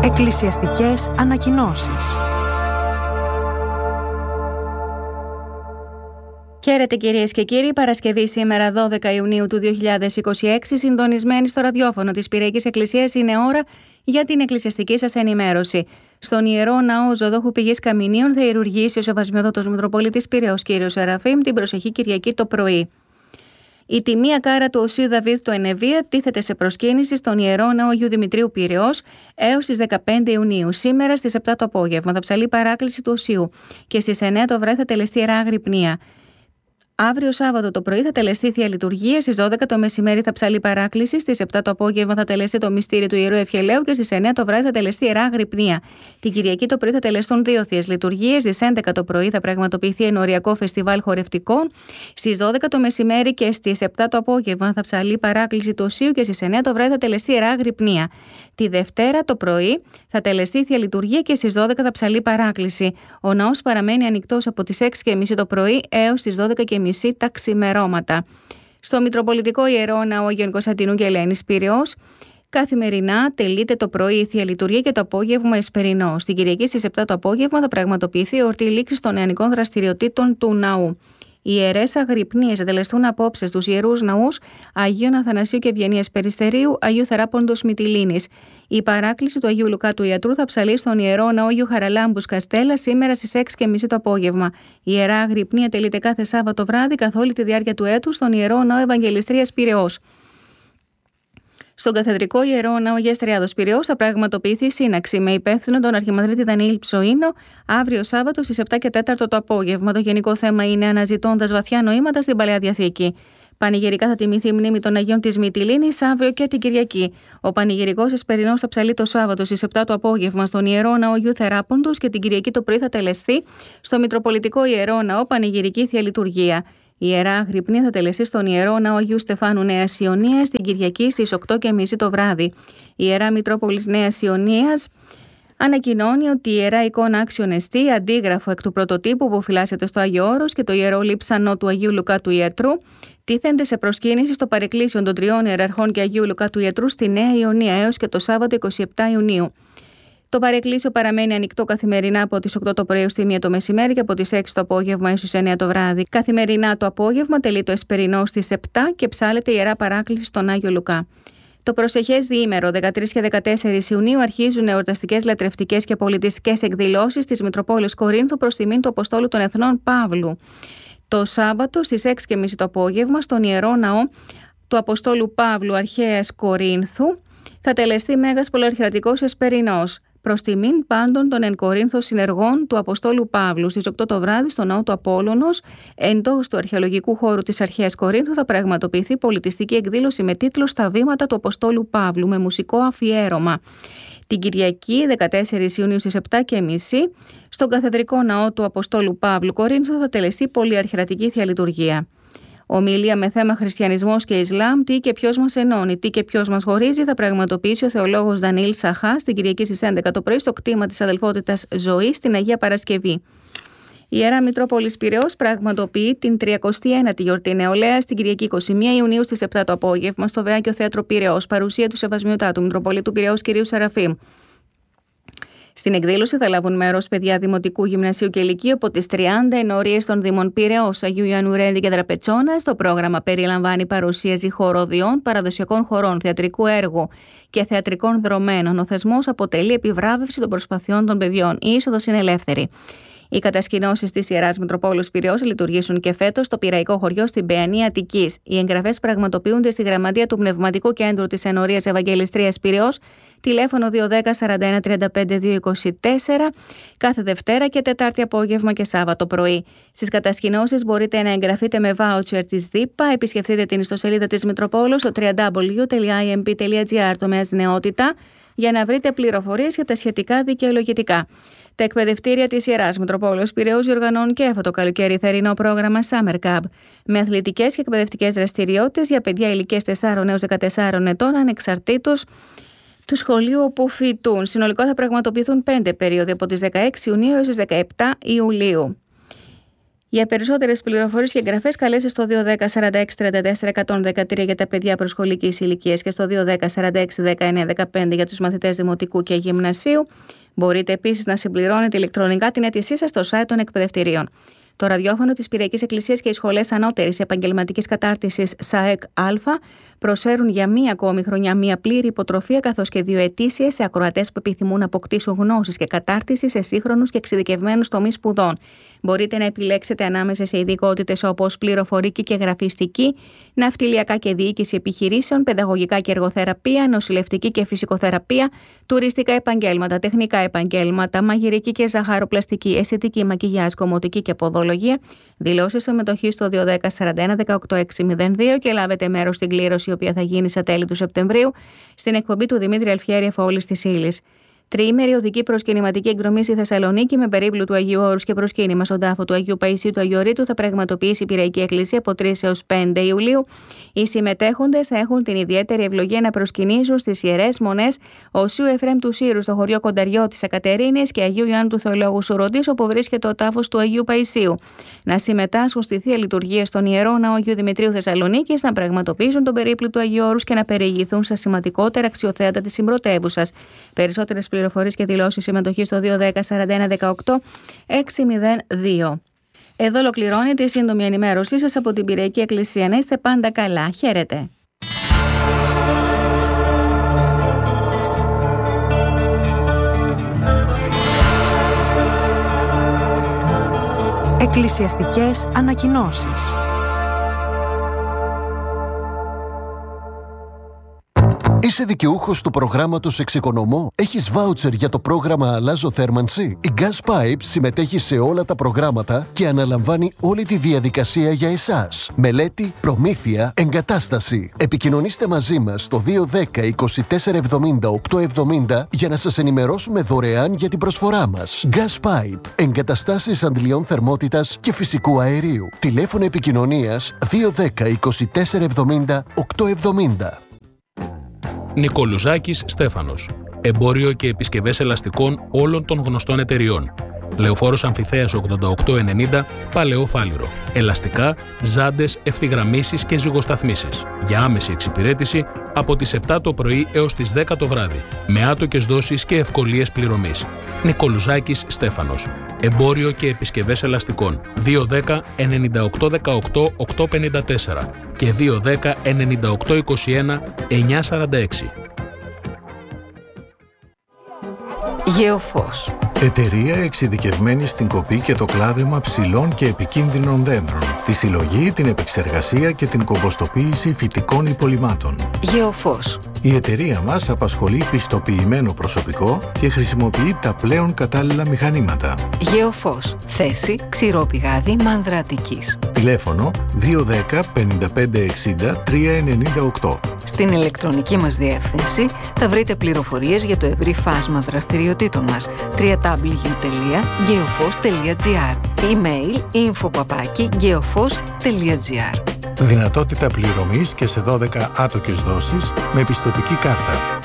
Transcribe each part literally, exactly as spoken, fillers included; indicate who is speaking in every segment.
Speaker 1: Εκκλησιαστικές ανακοινώσεις.
Speaker 2: Χαίρετε κυρίες και κύριοι, Παρασκευή σήμερα δώδεκα Ιουνίου του δύο χιλιάδες είκοσι έξι, συντονισμένοι στο ραδιόφωνο της Πυριακής Εκκλησίας, είναι ώρα για την εκκλησιαστική σας ενημέρωση. Στον Ιερό Ναό Ζωδόχου Πηγής Καμηνίων θα ιερουργήσει ο Σεβασμιότατος Μητροπολίτης Πειραιώς κ. Σεραφείμ την προσεχή Κυριακή το πρωί. Η τιμία κάρα του Οσίου Δαβίδ το Ενεβία τίθεται σε προσκύνηση στον Ιερό Ναό Αγίου Δημητρίου Πειραιώς έως τις δεκαπέντε Ιουνίου. Σήμερα στις επτά το απόγευμα θα ψαλεί παράκληση του Οσίου και στις εννέα το βράδυ θα τελεστεί Ιερά Αγρυπνία. Αύριο Σάββατο το πρωί θα τελεστεί Θεία Λειτουργία, στις δώδεκα το μεσημέρι θα ψαλεί παράκληση, στις επτά το απόγευμα θα τελεστεί το μυστήριο του Ιερού Ευχελαίου και στις εννέα το βράδυ θα τελεστεί Ιερά Αγρυπνία. Την Κυριακή το πρωί θα τελεστούν δύο Θείες Λειτουργίες, στις έντεκα το πρωί θα πραγματοποιηθεί ενοριακό φεστιβάλ χορευτικών, στις δώδεκα το μεσημέρι και στις επτά το απόγευμα θα ψαλεί παράκληση του Οσίου και στις εννέα το βράδυ θα τελεστεί Ιερά Αγρυπνία. Τη Δευτέρα το πρωί θα τελεστεί Θεία Λειτουργία και στις δώδεκα θα ψαλεί παράκληση. Ο ναός παραμένει ανοιχτός από τις έξι και μισή το πρωί έως τις δώδεκα και μισή τα ξημερώματα. Στο Μητροπολιτικό Ιερό Ναό Αγίων Κωνσταντινού και Ελένης Πειραιώς, καθημερινά τελείται το πρωί η Θεία Λειτουργία και το απόγευμα εσπερινό. Στην Κυριακή στις επτά το απόγευμα θα πραγματοποιηθεί η ορτή λήξης των νεανικών δραστηριοτήτων του ναού. Οι ιερές αγρυπνίες θα τελεστούν απόψε στους ιερούς ναούς Αγίων Αθανασίου και Ευγενίας Περιστερίου, Αγίου Θεράποντος Μυτιλήνης. Η παράκληση του Αγίου Λουκά του Ιατρού θα ψαλεί στον Ιερό Ναό Αγίου Χαραλάμπους Καστέλα σήμερα στις έξι και μισή το απόγευμα. Η Ιερά Αγρυπνία τελείται κάθε Σάββατο βράδυ καθ' όλη τη διάρκεια του έτους στον Ιερό Ναό Ευαγγελιστρίας Πειραιώς. Στον Καθεδρικό Ιερό Ναό Αγίας Τριάδος Πειραιώς θα πραγματοποιηθεί σύναξη με υπεύθυνο τον Αρχιμανδρίτη Δανιήλ Ψωίνο αύριο Σάββατο στις επτά και τέσσερα το απόγευμα. Το γενικό θέμα είναι αναζητώντας βαθιά νοήματα στην Παλαιά Διαθήκη. Πανηγυρικά θα τιμηθεί η μνήμη των Αγίων της Μυτιλήνης αύριο και την Κυριακή. Ο πανηγυρικός εσπερινός θα ψαλεί το Σάββατο στις επτά το απόγευμα στον Ιερό Ναό Αγίου Θεράποντος και την Κυριακή το πρωί θα τελεστεί στο Μητροπολιτικό Ιερό Ναό Πανηγυρική Θεία Λειτουργία. Η Ιερά Αγρυπνία θα τελεστεί στον Ιερό Ναό Αγίου Στεφάνου Νέας Ιωνίας την Κυριακή στις οκτώ και μισή το βράδυ. Η Ιερά Μητρόπολης Νέας Ιωνίας ανακοινώνει ότι η Ιερά Εικόνα Άξιον Εστί, αντίγραφο εκ του πρωτοτύπου που φυλάσσεται στο Άγιο Όρος και το Ιερό Λείψανο του Αγίου Λουκά του Ιατρού, τίθενται σε προσκύνηση στο παρεκκλήσιο των τριών ιεραρχών και Αγίου Λουκά του Ιατρού στη Νέα Ιωνία έως και το Σάββατο είκοσι επτά Ιουνίου. Το παρεκκλήσιο παραμένει ανοιχτό καθημερινά από τις οκτώ το πρωί έως τη μία το μεσημέρι και από τις έξι το απόγευμα έως τις εννέα το βράδυ. Καθημερινά το απόγευμα τελεί το εσπερινό στις επτά και ψάλεται η Ιερά Παράκληση στον Άγιο Λουκά. Το προσεχές διήμερο δεκατρείς και δεκατέσσερις Ιουνίου αρχίζουν εορταστικές, λατρευτικές και πολιτιστικές εκδηλώσεις της Μητροπόλεως Κορίνθου προς τιμήν του Αποστόλου των Εθνών Παύλου. Το Σάββατο στις έξι και μισή το απόγευμα στον Ιερό Ναό του Αποστόλου Παύλου Αρχαίας Κορίνθου θα τελεστεί Μέγας Πολυαρχιερατικός Εσπερινός προς τιμήν πάντων των εν Κορίνθο συνεργών του Αποστόλου Παύλου. Στις οκτώ το βράδυ στο Ναό του Απόλλωνος, εντός του αρχαιολογικού χώρου της Αρχαίας Κορίνθου, θα πραγματοποιηθεί πολιτιστική εκδήλωση με τίτλο «Στα βήματα του Αποστόλου Παύλου» με μουσικό αφιέρωμα. Την Κυριακή δεκατέσσερις Ιουνίου στις επτά και μισή στον Καθεδρικό Ναό του Αποστόλου Παύλου Κορίνθου θα τελεστεί πολυαρχιερατική Θεία Λειτουργία. Ομιλία με θέμα Χριστιανισμός και Ισλάμ, τι και ποιος μας ενώνει, τι και ποιος μας χωρίζει, θα πραγματοποιήσει ο θεολόγος Δανιήλ Σαχά στην Κυριακή στις έντεκα το πρωί στο κτήμα της Αδελφότητας Ζωής στην Αγία Παρασκευή. Η Ιερά Μητρόπολης Πειραιώς πραγματοποιεί την τριακοστή ένατη γιορτή νεολαίας στην Κυριακή είκοσι μία Ιουνίου στις επτά το απόγευμα στο Βεάκιο Θέατρο Πειραιώς, παρουσία του Σεβασμιωτάτου Μητροπολίτου Πειραιώς κ. Σεραφείμ. Στην εκδήλωση θα λάβουν μέρος παιδιά δημοτικού, γυμνασίου και λυκείου από τις τριάντα ενορίες των Δήμων Πειραιώς, Αγίου Ιωάννου Ρέντη και Δραπετσόνας. Το πρόγραμμα περιλαμβάνει παρουσίαση χοροδιών, παραδοσιακών χορών, θεατρικού έργου και θεατρικών δρομένων. Ο θεσμός αποτελεί επιβράβευση των προσπαθειών των παιδιών. Η είσοδος είναι ελεύθερη. Οι κατασκηνώσεις της Ιεράς Μητροπόλεως Πειραιώς λειτουργήσουν και φέτος στο Πειραϊκό Χωριό στην Παιανία Αττικής. Οι εγγραφές πραγματοποιούνται στη Γραμματεία του Πνευματικού Κέντρου της Ενορίας Ευαγγελιστρίας Πειραιώς, τηλέφωνο δύο ένα μηδέν σαράντα ένα τριάντα πέντε δύο είκοσι τέσσερα, κάθε Δευτέρα και Τετάρτη απόγευμα και Σάββατο πρωί. Στις κατασκηνώσεις μπορείτε να εγγραφείτε με βάουτσερ της ΔΥΠΑ. Επισκεφτείτε την ιστοσελίδα της Μητροπόλεως στο double-u double-u double-u τελεία άι εμ πι τελεία τζι άρ τομέας νεότητα για να βρείτε πληροφορίες για τα σχετικά δικαιολογητικά. Τα εκπαιδευτήρια της Ιεράς Μητροπόλεως Πειραιώς διοργανώνουν και αυτό το καλοκαίρι θερινό πρόγραμμα Summer Camp με αθλητικές και εκπαιδευτικές δραστηριότητες για παιδιά ηλικίας τεσσάρων έως δεκατεσσάρων ετών ανεξαρτήτως του σχολείου όπου φοιτούν. Συνολικά θα πραγματοποιηθούν πέντε περίοδοι από τις δεκαέξι Ιουνίου έως τις δεκαεπτά Ιουλίου. Για περισσότερες πληροφορίες και εγγραφές καλέστε στο δύο ένα μηδέν σαράντα έξι τριάντα τέσσερα εκατόν δεκατρία για τα παιδιά προσχολικής ηλικίας και στο δύο ένα μηδέν σαράντα έξι δεκαεννέα δεκαπέντε για τους μαθητές δημοτικού και γυμνασίου. Μπορείτε επίσης να συμπληρώνετε ηλεκτρονικά την αίτησή σας στο site των εκπαιδευτηρίων. Το ραδιόφωνο της Πυριακής Εκκλησίας και οι σχολές ανώτερης επαγγελματικής κατάρτισης ΣΑΕΚ Α προσφέρουν για μία ακόμη χρονιά μία πλήρη υποτροφία καθώς και δύο ετήσιες σε ακροατές που επιθυμούν να αποκτήσουν γνώσεις και κατάρτιση σε σύγχρονους και εξειδικευμένους τομείς σπουδών. Μπορείτε να επιλέξετε ανάμεσα σε ειδικότητες όπως πληροφορική και γραφιστική, ναυτιλιακά και διοίκηση επιχειρήσεων, παιδαγωγικά και εργοθεραπεία, νοσηλευτική και φυσικοθεραπεία, τουριστικά επαγγέλματα, τεχνικά επαγγέλματα, μαγειρική και ζαχαροπλαστική, αισθητική, μακιγιάζ, κομμωτική και ποδολογία. Δηλώσεις συμμετοχή στο δύο ένα μηδέν σαράντα ένα δεκαοκτώ έξι μηδέν δύο και λάβετε μέρος στην κλήρωση, η οποία θα γίνει στα τέλη του Σεπτεμβρίου, στην εκπομπή του Δημήτρη Αλφιέρη Εφόλης της Ύλης. Τριήμερη οδική προσκυνηματική εκδρομή στη Θεσσαλονίκη με περίπλου του Αγίου Όρους και προσκύνημα στον τάφο του Αγίου Παϊσίου του Αγιορείτου θα πραγματοποιήσει η Πυριακή Εκκλησία από τρεις έως πέντε Ιουλίου. Οι συμμετέχοντες θα έχουν την ιδιαίτερη ευλογία να προσκυνήσουν στις ιερές μονές Οσίου Εφραίμ του Σύρου στο χωριό Κονταριό της Εκατερίνης και Αγίου Ιωάννου του Θεολόγου Σουροντής, όπου βρίσκεται ο τάφος του Αγίου Παϊσίου. Να συμμετάσχουν στη θεία λειτουργία στον ιερό ναό Αγίου Δημητρίου Θεσσαλονίκης, να πραγματοποιήσουν τον περίπλου του Αγίου Όρους και να περιηγηθούν στα σημαντικότερα αξιοθέατα της συμπρωτεύουσας. Περισσότερες πληροφορίες και δηλώσεις συμμετοχή στο δύο ένα μηδέν σαράντα ένα δεκαοκτώ έξι μηδέν δύο. Εδώ ολοκληρώνεται η σύντομη ενημέρωσή σας από την Πυριακή Εκκλησία. Να είστε πάντα καλά. Χαίρετε.
Speaker 1: Εκκλησιαστικές ανακοινώσεις.
Speaker 3: Είσαι δικαιούχος του προγράμματος Εξοικονομώ? Έχεις βάουτσερ για το πρόγραμμα Αλλάζω Θέρμανση? Η Gas Pipe συμμετέχει σε όλα τα προγράμματα και αναλαμβάνει όλη τη διαδικασία για εσάς. Μελέτη, προμήθεια, εγκατάσταση. Επικοινωνήστε μαζί μας στο δύο ένα μηδέν είκοσι τέσσερα εβδομήντα οκτώ εβδομήντα για να σας ενημερώσουμε δωρεάν για την προσφορά μας. Gas Pipe. Εγκαταστάσεις αντλιών θερμότητας και φυσικού αερίου. Τηλέφωνο επικοινωνίας δύο ένα μηδέν είκοσι τέσσερα εβδομήντα οκτώ εβδομήντα.
Speaker 4: Νικολουζάκης Στέφανος. Εμπόριο και επισκευές ελαστικών όλων των γνωστών εταιριών. Λεωφόρος Αμφιθέας ογδόντα οκτώ ενενήντα, Παλαιό Φάληρο. Ελαστικά, ζάντες, ευθυγραμμίσεις και ζυγοσταθμίσεις. Για άμεση εξυπηρέτηση από τις επτά το πρωί έως τις δέκα το βράδυ. Με άτοκες δόσεις και ευκολίες πληρωμής. Νικολουζάκης Στέφανος. Εμπόριο και επισκευές ελαστικών. δύο ένα μηδέν ενενήντα οκτώ δεκαοκτώ οκτακόσια πενήντα τέσσερα και δύο ένα μηδέν ενενήντα οκτώ είκοσι ένα εννιακόσια σαράντα έξι.
Speaker 5: Γεωφός. Εταιρεία εξειδικευμένη στην κοπή και το κλάδεμα ψηλών και επικίνδυνων δέντρων, τη συλλογή, την επεξεργασία και την κομποστοποίηση φυτικών υπολειμμάτων. Γεωφός. Η εταιρεία μας απασχολεί πιστοποιημένο προσωπικό και χρησιμοποιεί τα πλέον κατάλληλα μηχανήματα. Γεωφός. Θέση Ξηρόπηγάδι Μάνδρα Αττικής. Τηλέφωνο δύο ένα μηδέν πενήντα πέντε εξήντα τρία ενενήντα οκτώ. Στην ηλεκτρονική μας διεύθυνση θα βρείτε πληροφορίες για το ευρύ φάσμα δραστηριοτήτων μας. double-u double-u double-u τελεία geofos τελεία gr. Email info παπάκι geofos τελεία gr. Δυνατότητα πληρωμής και σε δώδεκα άτοκες δόσεις με πιστωτική κάρτα.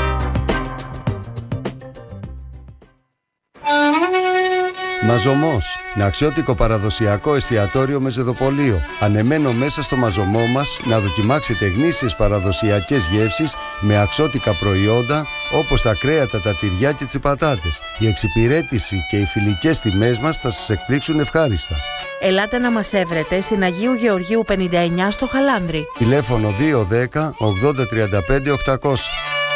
Speaker 6: Μαζωμός. Είναι αξιότικο παραδοσιακό εστιατόριο με ζεδοπολείο. Ανεμένο μέσα στο μαζωμό μας να δοκιμάξετε γνήσιες παραδοσιακές γεύσεις με αξιότικα προϊόντα όπως τα κρέατα, τα τυριά και τις πατάτες. Η εξυπηρέτηση και οι φιλικές τιμές μας θα σας εκπλήξουν ευχάριστα.
Speaker 7: Ελάτε να μας έβρετε στην Αγίου Γεωργίου πενήντα εννιά στο Χαλάνδρι.
Speaker 6: Τηλέφωνο δύο ένα μηδέν ογδόντα τριάντα πέντε οκτακόσια.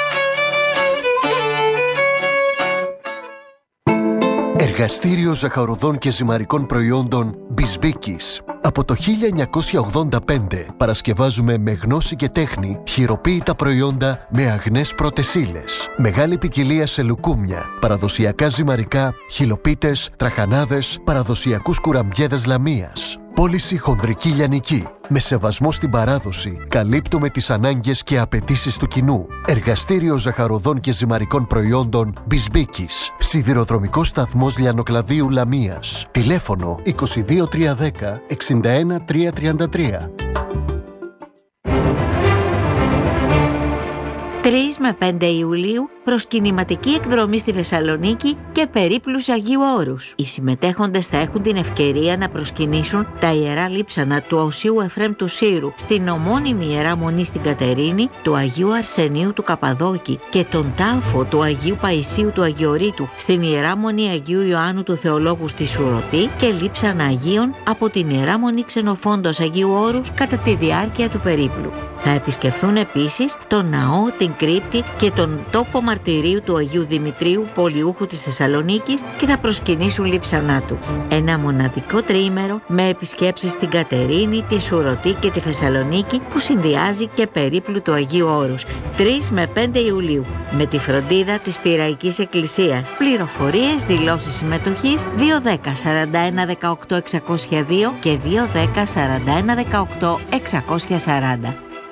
Speaker 3: Εργαστήριο ζαχαροδών και ζυμαρικών προϊόντων Μπισμπίκης. Από το χίλια εννιακόσια ογδόντα πέντε παρασκευάζουμε με γνώση και τέχνη χειροποίητα προϊόντα με αγνές πρώτες ύλες. Μεγάλη ποικιλία σε λουκούμια, παραδοσιακά ζυμαρικά, χυλοπίτες, τραχανάδες, παραδοσιακούς κουραμπιέδες λαμίας. Πώληση χονδρική λιανική. Με σεβασμό στην παράδοση, καλύπτουμε τις ανάγκες και απαιτήσεις του κοινού. Εργαστήριο ζαχαροδών και ζυμαρικών προϊόντων Μπισμπίκης. Σιδηροδρομικός σταθμός Λιανοκλαδίου Λαμίας. Τηλέφωνο είκοσι δύο τριακόσια δέκα εξήντα ένα τριακόσια τριάντα τρία.
Speaker 8: τρεις με πέντε Ιουλίου προσκυνηματική εκδρομή στη Θεσσαλονίκη και περίπλους Αγίου Όρους. Οι συμμετέχοντες θα έχουν την ευκαιρία να προσκυνήσουν τα ιερά λείψανα του Οσίου Εφραίμ του Σύρου στην ομώνυμη Ιερά Μονή στην Κατερίνη, του Αγίου Αρσενίου του Καπαδόκη και τον τάφο του Αγίου Παϊσίου του Αγιορείτου στην Ιερά Μονή Αγίου Ιωάννου του Θεολόγου στη Σουρωτή και λείψανα Αγίων από την Ιερά Μονή Ξενοφόντος Αγίου Όρους κατά τη διάρκεια του περίπλου. Θα επισκεφθούν επίσης τον ναό, την κρύπτη και τον τόπο μαρτυρίου του Αγίου Δημητρίου, πολιούχου της Θεσσαλονίκης, και θα προσκυνήσουν λείψανά του. Ένα μοναδικό τριήμερο με επισκέψεις στην Κατερίνη, τη Σουρωτή και τη Θεσσαλονίκη που συνδυάζει και περίπλου του Αγίου Όρους. τρεις με πέντε Ιουλίου με τη φροντίδα της Πειραϊκής Εκκλησίας. Πληροφορίες, δηλώσεις συμμετοχής δύο δέκα σαράντα ένα δεκαοκτώ εξακόσια δύο και δύο δέκα σαράντα ένα δεκαοκτώ εξακόσια σαράντα.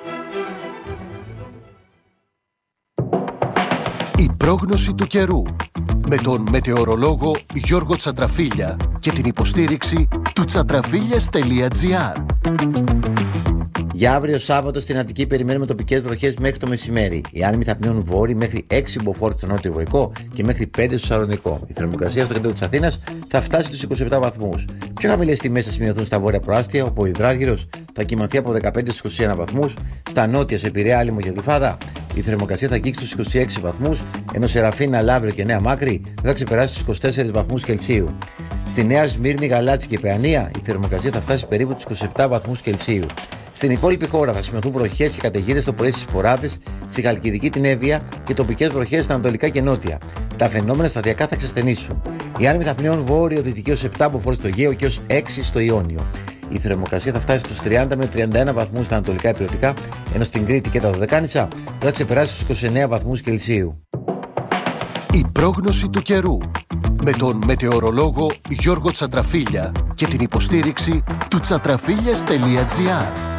Speaker 3: Η πρόγνωση του καιρού με τον μετεωρολόγο Γιώργο Τσαντραφίλια και την υποστήριξη του τσαντραφίλιας τελεία τζι άρ.
Speaker 9: Για αύριο Σάββατο στην Αττική περιμένουμε τοπικές βροχές μέχρι το μεσημέρι. Οι άνεμοι θα πνέουν βόρειοι μέχρι έξι μποφόρ στο νότιο Βοϊκό και μέχρι πέντε στο Σαλονικό. Η θερμοκρασία στο κέντρο της Αθήνας θα φτάσει στους είκοσι επτά βαθμούς. Πιο χαμηλές τιμές θα σημειωθούν στα βόρεια προάστια, όπου ο υδράργυρος θα κυμανθεί από δεκαπέντε στους είκοσι ένα βαθμούς. Στα νότια, σε Πειραιά, Άλυμο και Γλυφάδα, η θερμοκρασία θα αγγίξει στους είκοσι έξι βαθμούς, ενώ σε Ραφίνα, Λαύριο και Νέα Μάκρη δεν θα ξεπεράσει τους είκοσι τέσσερις βαθμούς Κελσίου. Στη Νέα Σμύρνη, Γαλάτσι και Παιανία, η θερμοκρασία θα φτάσει περίπου τους είκοσι επτά βαθμούς Κελσίου. Στην υπόλοιπη χώρα θα σημειωθούν βροχές και καταιγίδες το πρωί στις Ποράδες, στη Χαλκιδική, την Εύβοια και τοπικές βροχές στα ανατολικά και νότια. Τα φαινόμενα σταδιακά θα εξασθενήσουν. Οι άνεμοι θα πνέουν βόρειο-δυτική ως επτά μποφόρ στο Αιγαίο και ως έξι στο Ιόνιο. Η θερμοκρασία θα φτάσει στους τριάντα με τριάντα ένα βαθμούς στα ανατολικά υπηρετικά, ενώ στην Κρήτη και τα Δωδεκάνησα θα ξεπεράσει τους είκοσι εννέα βαθμούς Κελσίου.
Speaker 3: Η πρόγνωση του καιρού με τον μετεωρολόγο Γιώργο Τσαντραφίλια και την υποστήριξη του τσαντραφίλιας τελεία τζι άρ.